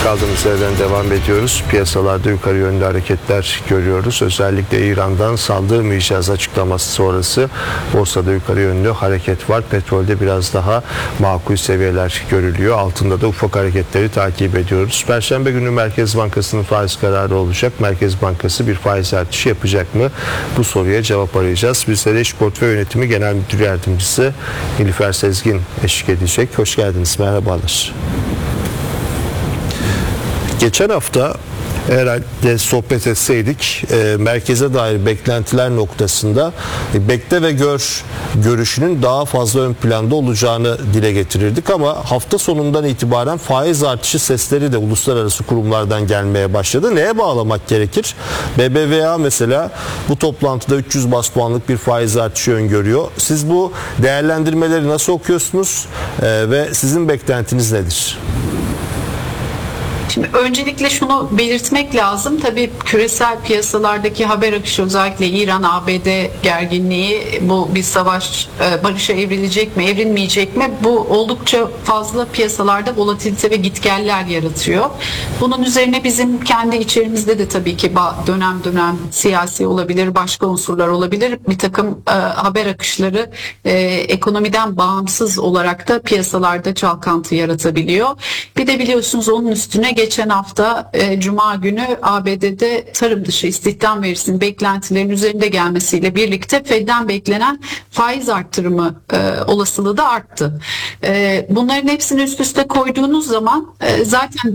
Kaldığımız yerden devam ediyoruz. Piyasalarda yukarı yönlü hareketler görüyoruz. Özellikle İran'dan saldırmayacağız açıklaması sonrası borsada yukarı yönlü hareket var. Petrolde biraz daha makul seviyeler görülüyor. Altında da ufak hareketleri takip ediyoruz. Perşembe günü Merkez Bankası'nın faiz kararı olacak. Merkez Bankası bir faiz artışı yapacak mı? Bu soruya cevap arayacağız. Bizlere İş Portföy Yönetimi Genel Müdür Yardımcısı Nilüfer Sezgin eşlik edecek. Hoş geldiniz. Merhabalar. Geçen hafta herhalde sohbet etseydik merkeze dair beklentiler noktasında bekle ve gör görüşünün daha fazla ön planda olacağını dile getirirdik ama hafta sonundan itibaren faiz artışı sesleri de uluslararası kurumlardan gelmeye başladı. Neye bağlamak gerekir? BBVA mesela bu toplantıda 300 bas puanlık bir faiz artışı öngörüyor. Siz bu değerlendirmeleri nasıl okuyorsunuz ve sizin beklentiniz nedir? Şimdi öncelikle şunu belirtmek lazım. Tabii küresel piyasalardaki haber akışı, özellikle İran-ABD gerginliği, bu bir savaş barışa evrilecek mi, evrilmeyecek mi? Bu oldukça fazla piyasalarda volatilite ve gitgeller yaratıyor. Bunun üzerine bizim kendi içerimizde de tabii ki dönem dönem siyasi olabilir, başka unsurlar olabilir. Bir takım haber akışları ekonomiden bağımsız olarak da piyasalarda çalkantı yaratabiliyor. Bir de biliyorsunuz onun üstüne geçen hafta Cuma günü ABD'de tarım dışı istihdam verisinin beklentilerin üzerinde gelmesiyle birlikte Fed'den beklenen faiz arttırımı olasılığı da arttı. Bunların hepsini üst üste koyduğunuz zaman zaten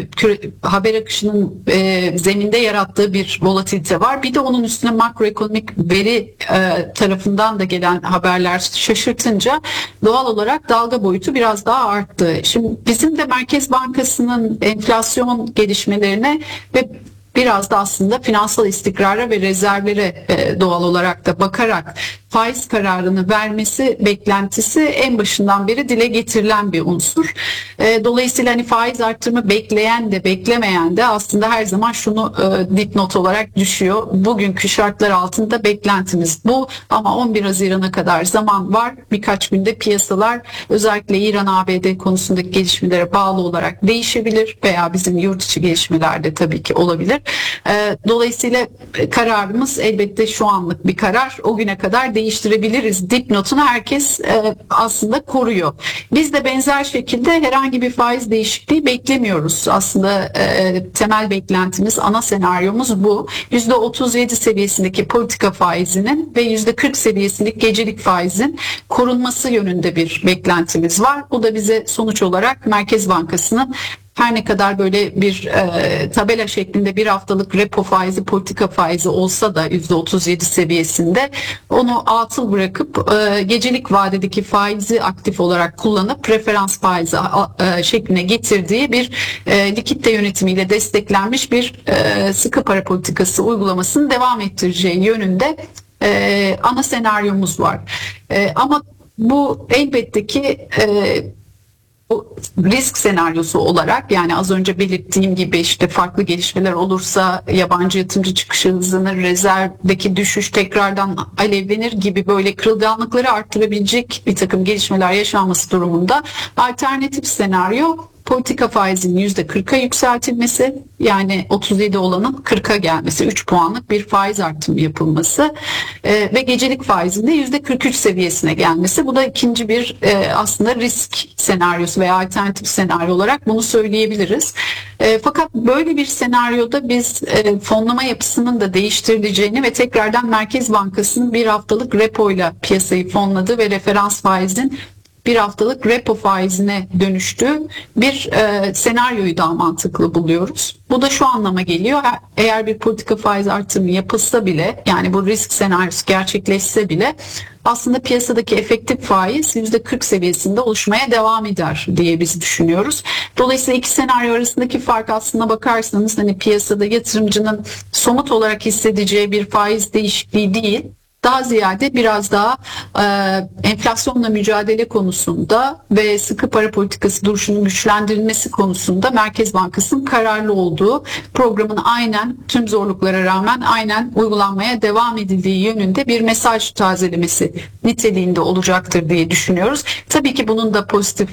haber akışının zeminde yarattığı bir volatilite var. Bir de onun üstüne makroekonomik veri tarafından da gelen haberler şaşırtınca doğal olarak dalga boyutu biraz daha arttı. Şimdi bizim de Merkez Bankası'nın enflasyon gelişmelerine ve biraz da aslında finansal istikrara ve rezervlere doğal olarak da bakarak faiz kararını vermesi beklentisi en başından beri dile getirilen bir unsur. Dolayısıyla hani faiz arttırımı bekleyen de beklemeyen de aslında her zaman şunu dipnot olarak düşüyor. Bugünkü şartlar altında beklentimiz bu ama 11 Haziran'a kadar zaman var. Birkaç günde piyasalar özellikle İran-ABD konusundaki gelişmelere bağlı olarak değişebilir veya bizim yurt içi gelişmelerde tabii ki olabilir. Dolayısıyla kararımız elbette şu anlık bir karar. O güne kadar değiştirebiliriz dipnotunu herkes aslında koruyor. Biz de benzer şekilde herhangi bir faiz değişikliği beklemiyoruz. Aslında temel beklentimiz, ana senaryomuz bu. %37 seviyesindeki politika faizinin ve %40 seviyesindeki gecelik faizin korunması yönünde bir beklentimiz var. Bu da bize sonuç olarak Merkez Bankası'nın her ne kadar böyle bir tabela şeklinde bir haftalık repo faizi, politika faizi olsa da %37 seviyesinde onu atıl bırakıp gecelik vadedeki faizi aktif olarak kullanıp referans faizi şekline getirdiği bir likitte yönetimiyle desteklenmiş bir sıkı para politikası uygulamasını devam ettireceği yönünde ana senaryomuz var. Ama bu elbette ki risk senaryosu olarak, yani az önce belirttiğim gibi işte farklı gelişmeler olursa yabancı yatırımcı çıkışı hızlanır, rezervdeki düşüş tekrardan alevlenir gibi böyle kırılganlıkları arttırabilecek bir takım gelişmeler yaşanması durumunda alternatif senaryo politika faizinin %40'a yükseltilmesi, yani 37 olanın 40'a gelmesi, 3 puanlık bir faiz artımı yapılması ve gecelik faizin de %43 seviyesine gelmesi. Bu da ikinci bir aslında risk senaryosu veya alternatif senaryo olarak bunu söyleyebiliriz. Fakat böyle bir senaryoda biz fonlama yapısının da değiştirileceğini ve tekrardan Merkez Bankası'nın bir haftalık repo ile piyasayı fonladığı ve referans faizin bir haftalık repo faizine dönüştüğü bir senaryoyu daha mantıklı buluyoruz. Bu da şu anlama geliyor: eğer bir politika faiz artırımı yapılsa bile, yani bu risk senaryosu gerçekleşse bile, aslında piyasadaki efektif faiz %40 seviyesinde oluşmaya devam eder diye biz düşünüyoruz. Dolayısıyla iki senaryo arasındaki fark, aslında bakarsanız hani piyasada yatırımcının somut olarak hissedeceği bir faiz değişikliği değil, daha ziyade biraz daha enflasyonla mücadele konusunda ve sıkı para politikası duruşunun güçlendirilmesi konusunda Merkez Bankası'nın kararlı olduğu, programın aynen tüm zorluklara rağmen aynen uygulanmaya devam edildiği yönünde bir mesaj tazelemesi niteliğinde olacaktır diye düşünüyoruz. Tabii ki bunun da pozitif